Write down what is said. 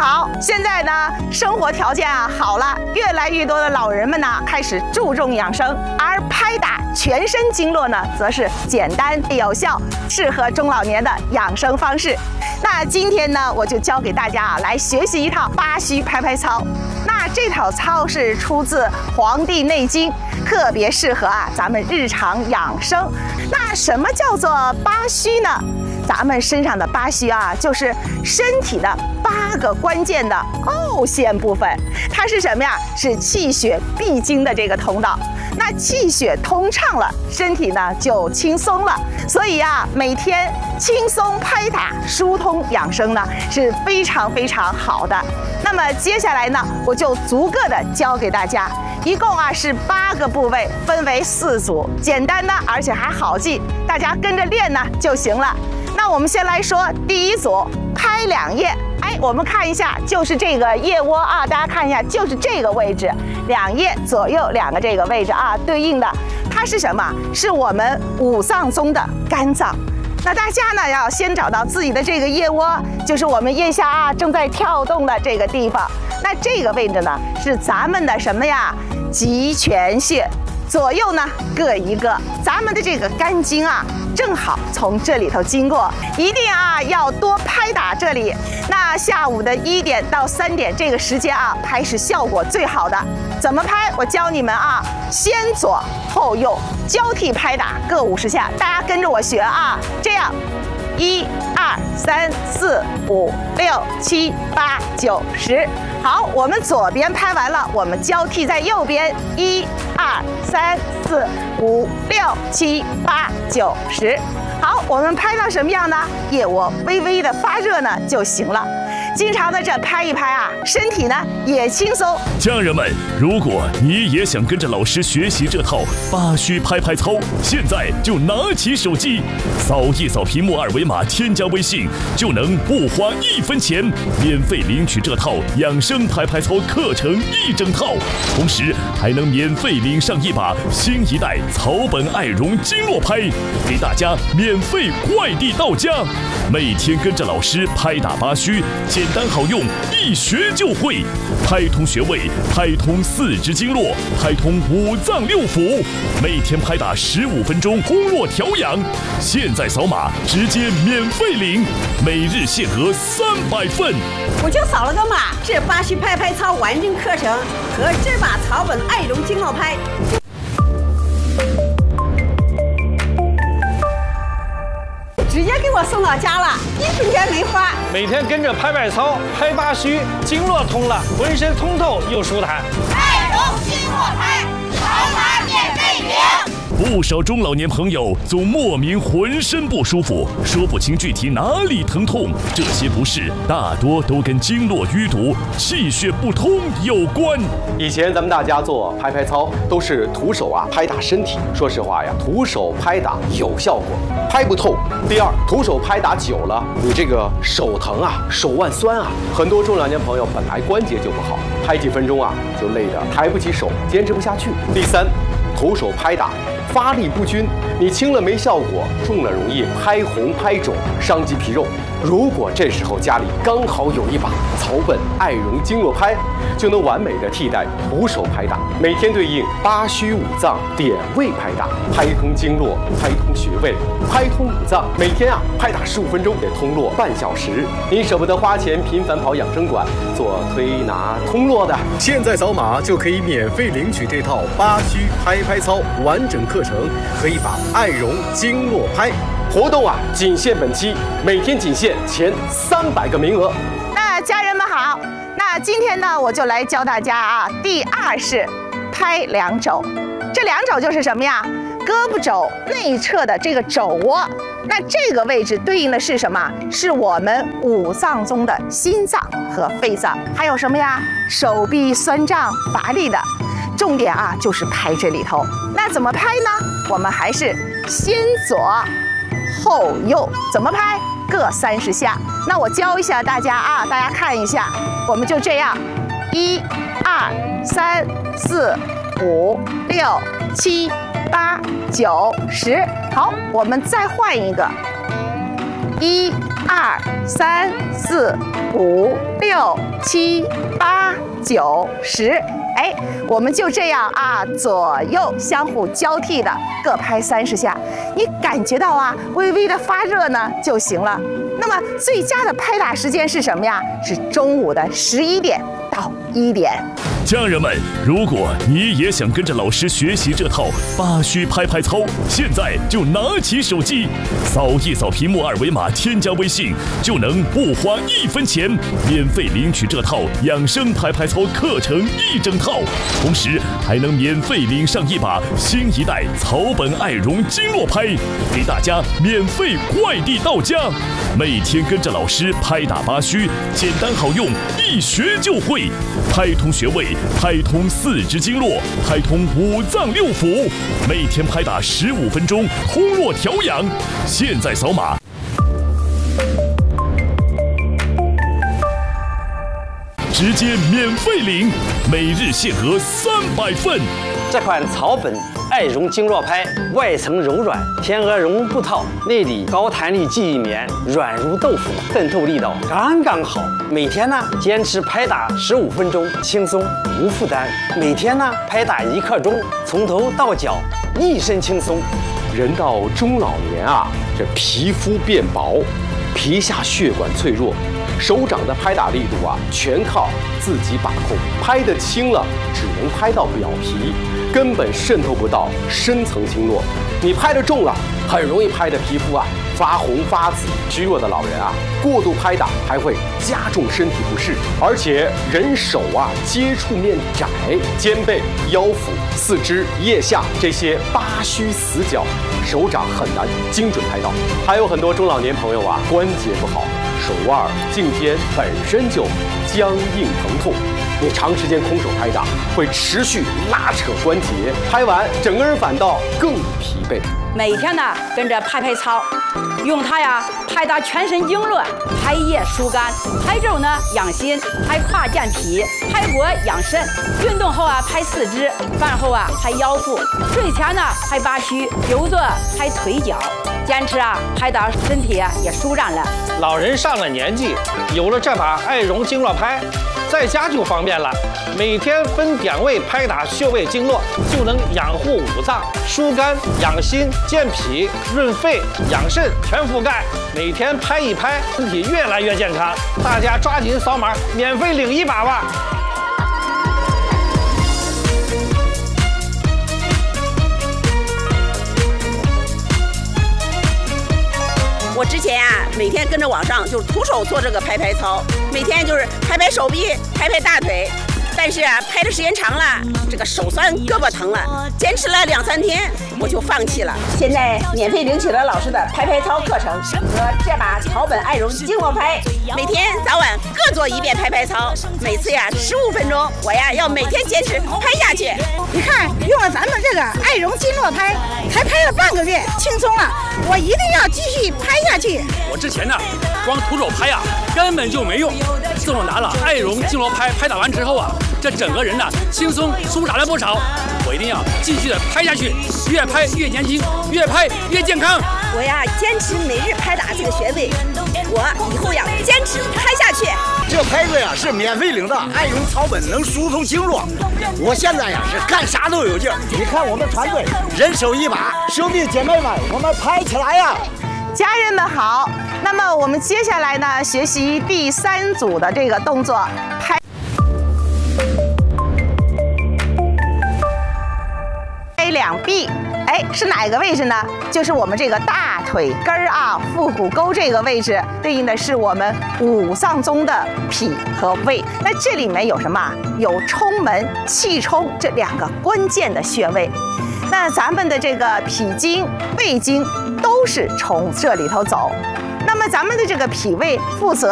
好，现在呢，生活条件好了，越来越多的老人们呢开始注重养生，而拍打全身经络呢，则是简单有效，适合中老年的养生方式。那今天呢，我就教给大家来学习一套八虚拍拍操。那这套操是出自《黄帝内经》，特别适合咱们日常养生。那什么叫做八虚呢？咱们身上的八虚就是身体的8个关键的凹陷部分，它是什么呀？是气血必经的这个通道。那气血通畅了，身体呢就轻松了。所以每天轻松拍打、疏通养生呢是非常非常好的。那么接下来呢，我就逐个的教给大家，一共是8个部位，分为4组，简单的而且还好记，大家跟着练呢就行了。那我们先来说第一组，拍两腋。我们看一下，就是这个腋窝大家看一下，就是这个位置，2腋左右2个这个位置对应的，它是什么？是我们5脏中的肝脏。那大家呢要先找到自己的这个腋窝，就是我们腋下正在跳动的这个地方。那这个位置呢是咱们的什么呀？极泉穴。左右呢各一个，咱们的这个肝经正好从这里头经过，一定要多拍打这里。那下午的1点到3点这个时间拍是效果最好的。怎么拍？我教你们先左后右交替拍打，各50下，大家跟着我学这样，1、2、3、4、5、6、7、8、9、10。好，我们左边拍完了，我们交替在右边，1、2、3、4、5、6、7、8、9、10。好，我们拍到什么样呢？腋窝微微的发热呢就行了。经常的这拍一拍身体呢也轻松。 家人们，如果你也想跟着老师学习这套八虚拍拍操，现在就拿起手机，扫一扫屏幕2维码，添加微信，就能不花1分钱，免费领取这套养生拍拍操课程1整套，同时还能免费领上一把新一代草本爱绒经络拍，给大家免费快递到家。每天跟着老师拍打八虚，简单好用，一学就会，拍通穴位，拍通4肢经络，拍通5脏6腑，每天拍打15分钟，通络调养。现在扫码直接免费领，每日限额300份。 我就扫了个码，这八虚拍拍操完整课程和这把草本爱绒经络拍。直接给我送到家了，1分钱没花。 每天跟着拍拍操，拍八虚，经络通了，浑身通透又舒坦。 爱绒经络拍，扫码免费领。 不少中老年朋友总莫名浑身不舒服，说不清具体哪里疼痛，这些不适大多都跟经络淤堵、气血不通有关。 以前咱们大家做拍拍操都是徒手拍打身体，说实话呀，徒手拍打有效果，拍不透。第二，徒手拍打久了，你这个手疼手腕酸很多中老年朋友本来关节就不好，拍几分钟就累得抬不起手，坚持不下去。第三，徒手拍打发力不均，你轻了没效果，重了容易拍红拍肿，伤及皮肉。如果这时候家里刚好有一把草本爱绒经络拍，就能完美的替代徒手拍打，每天对应八虚5脏点位拍打，拍通经络，拍通穴位，拍通5脏，每天拍打15分钟，也通络半小时。你舍不得花钱频繁跑养生馆做推拿通络的，现在扫码就可以免费领取这套八虚拍拍操完整课程和一把爱绒经络拍。活动仅限本期，每天仅限前300个名额。 那家人们好，那今天呢，我就来教大家第2式拍两肘。这两肘就是什么呀？胳膊肘内侧的这个肘窝，那这个位置对应的是什么？是我们5脏中的心脏和肺脏。还有什么呀？手臂酸胀乏力的，重点就是拍这里头。那怎么拍呢？我们还是先左后右，怎么拍？各30下。那我教一下大家大家看一下，我们就这样，1、2、3、4、5、6、7、8、9、10。好，我们再换一个 1、2、3、4、5、6、7、8、9、10。哎，我们就这样啊，左右相互交替的各拍30下，你感觉到啊，微微的发热呢就行了。那么最佳的拍打时间是什么呀？是中午的11点到1点。 家人们，如果你也想跟着老师学习这套8虚拍拍操，现在就拿起手机，扫一扫屏幕2维码，添加微信，就能不花1分钱，免费领取这套养生拍拍操课程1整套，同时还能免费领上一把新一代草本爱绒经络拍，给大家免费快递到家。每天跟着老师拍打8虚，简单好用，一学就会，拍通穴位，拍通4肢经络，拍通5脏6腑，每天拍打15分钟，通络调养。现在扫码，直接免费领，每日限额300份。 这款草本爱绒经络拍，外层柔软，天鹅绒布套，内里高弹力记忆棉，软如豆腐，渗透力道刚刚好。每天呢坚持拍打15分钟，轻松无负担。每天呢拍打1刻钟，从头到脚一身轻松。 人到中老年啊，这皮肤变薄，皮下血管脆弱，手掌的拍打力度啊，全靠自己把控。拍得轻了，只能拍到表皮，根本渗透不到深层经络。你拍得重了，很容易拍的皮肤啊发红发紫。虚弱的老人啊，过度拍打还会加重身体不适。而且人手啊接触面窄，肩背、腰腹、四肢、腋下这些8虚死角，手掌很难精准拍到。还有很多中老年朋友啊，关节不好，手腕、颈肩本身就僵硬疼痛，你长时间空手拍打会持续拉扯关节，拍完整个人反倒更疲惫。 每天呢跟着拍拍操，用它呀拍打全身经络，拍腋疏肝，拍肘呢养心，拍胯健脾，拍脖养肾。运动后啊拍4肢，饭后啊拍腰腹，睡前呢拍8虚，久坐拍腿脚。坚持啊拍打身体啊也舒展了。 老人上了年纪，有了这把爱绒经络拍，在家就方便了。每天分点位拍打穴位经络，就能养护5脏，疏肝养心、健脾、润肺、养肾全覆盖。每天拍一拍，身体越来越健康。大家抓紧扫码，免费领一把吧。 我之前啊，每天跟着网上就是徒手做这个拍拍操，每天就是拍拍手臂、拍拍大腿，但是啊，拍的时间长了，这个手酸、胳膊疼了，坚持了2、3天，我就放弃了。现在免费领取了老师的拍拍操课程和这把草本爱绒经络拍，每天早晚各做1遍拍拍操，每次呀15分钟，我呀要每天坚持拍下去。 你看，用了咱们这个爱绒经络拍，才拍了半个月，轻松了。我一定要继续拍下去。 我之前呢，光徒手拍呀，根本就没用。自从拿了爱绒经络拍拍打完之后啊，这整个人呢轻松舒展了不少。我一定要继续的拍下去，越拍越年轻，越拍越健康。 我呀坚持每日拍打这个穴位，我以后要坚持拍下去。 这拍子呀是免费领的，爱绒草本能疏通经络。我现在呀是干啥都有劲儿。你看我们团队人手一把，兄弟姐妹们，我们拍起来呀！ 家人们好，那么我们接下来呢，学习第3组的这个动作，拍两臂。哎，是哪个位置呢？就是我们这个大腿根儿啊，腹股沟这个位置，对应的是我们5脏中的脾和胃。那这里面有什么？有冲门、气冲这2个关键的穴位。那咱们的这个脾经、胃经都是从这里头走。那么咱们的这个脾胃负责